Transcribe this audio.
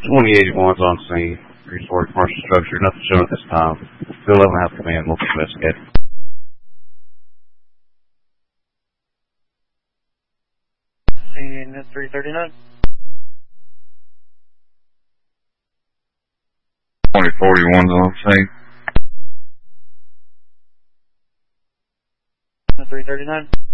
2081's on scene. Three-story commercial structure. Nothing shown at this time. 211 have command. We'll investigate. Scene 339. 2041's on scene. 339.